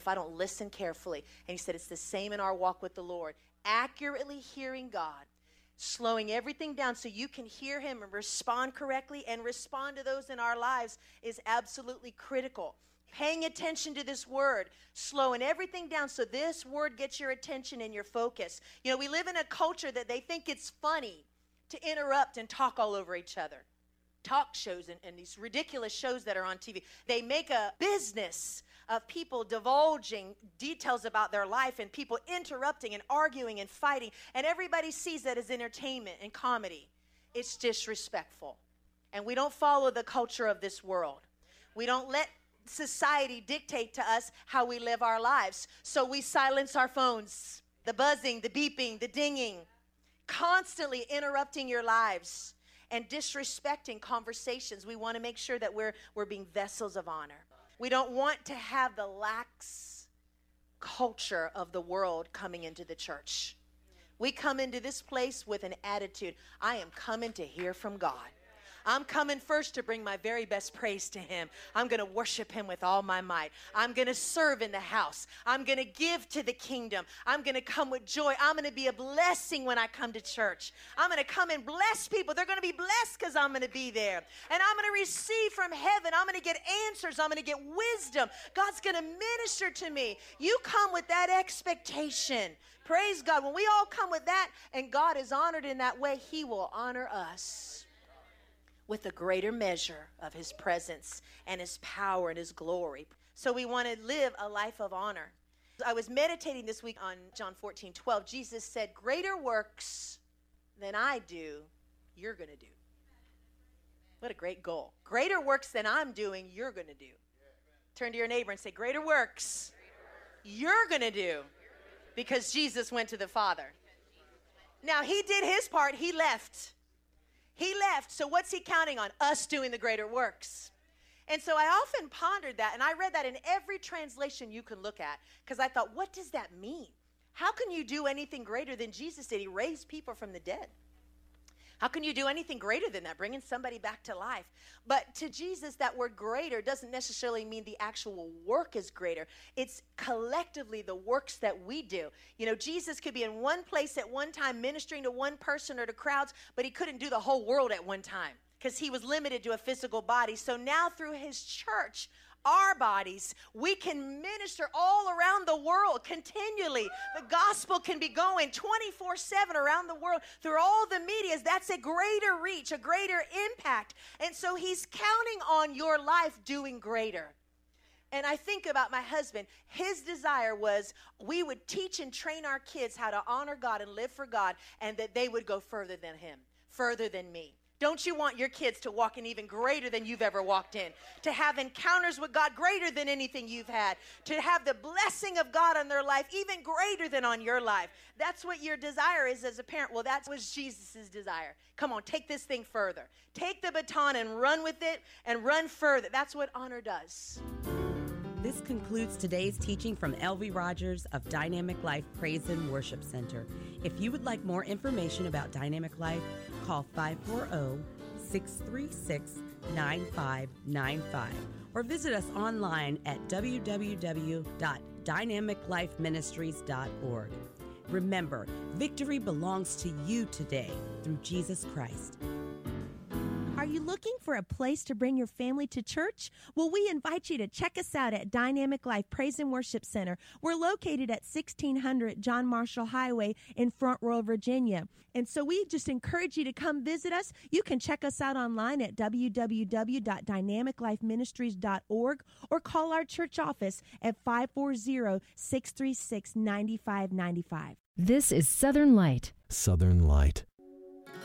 if I don't listen carefully. And he said it's the same in our walk with the Lord. Accurately hearing God, slowing everything down so you can hear him and respond correctly and respond to those in our lives is absolutely critical. Paying attention to this word, slowing everything down so this word gets your attention and your focus. You know, we live in a culture that they think it's funny to interrupt and talk all over each other. Talk shows and these ridiculous shows that are on TV. They make a business of people divulging details about their life and people interrupting and arguing and fighting. And everybody sees that as entertainment and comedy. It's disrespectful. And we don't follow the culture of this world. We don't let society dictate to us how we live our lives. So we silence our phones, the buzzing, the beeping, the dinging, constantly interrupting your lives and disrespecting conversations. We want to make sure that we're being vessels of honor. We don't want to have the lax culture of the world coming into the church. We come into this place with an attitude. I am coming to hear from God. I'm coming first to bring my very best praise to him. I'm going to worship him with all my might. I'm going to serve in the house. I'm going to give to the kingdom. I'm going to come with joy. I'm going to be a blessing when I come to church. I'm going to come and bless people. They're going to be blessed because I'm going to be there. And I'm going to receive from heaven. I'm going to get answers. I'm going to get wisdom. God's going to minister to me. You come with that expectation. Praise God. When we all come with that and God is honored in that way, he will honor us with a greater measure of his presence and his power and his glory. So we want to live a life of honor. I was meditating this week on John 14:12. Jesus said, greater works than I do, you're going to do. What a great goal. Greater works than I'm doing, you're going to do. Turn to your neighbor and say, greater works you're going to do, because Jesus went to the Father. Now, he did his part. He left. He left, so what's he counting on? Us doing the greater works. And so I often pondered that, and I read that in every translation you can look at, because I thought, what does that mean? How can you do anything greater than Jesus did? He raised people from the dead. How can you do anything greater than that, bringing somebody back to life? But to Jesus, that word greater doesn't necessarily mean the actual work is greater. It's collectively the works that we do. You know, Jesus could be in one place at one time ministering to one person or to crowds, but he couldn't do the whole world at one time because he was limited to a physical body. So now through his church, our bodies, we can minister all around the world continually. The gospel can be going 24/7 around the world through all the medias. That's a greater reach, a greater impact. And so he's counting on your life doing greater. And I think about my husband. His desire was we would teach and train our kids how to honor God and live for God, and that they would go further than him, further than me. Don't you want your kids to walk in even greater than you've ever walked in? To have encounters with God greater than anything you've had? To have the blessing of God on their life even greater than on your life? That's what your desire is as a parent. Well, that was Jesus' desire. Come on, take this thing further. Take the baton and run with it and run further. That's what honor does. This concludes today's teaching from L.V. Rogers of Dynamic Life Praise and Worship Center. If you would like more information about Dynamic Life, call 540-636-9595 or visit us online at www.dynamiclifeministries.org. Remember, victory belongs to you today through Jesus Christ. Are you looking for a place to bring your family to church? Well, we invite you to check us out at Dynamic Life Praise and Worship Center. We're located at 1600 John Marshall Highway in Front Royal, Virginia. And so we just encourage you to come visit us. You can check us out online at www.dynamiclifeministries.org or call our church office at 540-636-9595. This is Southern Light. Southern Light.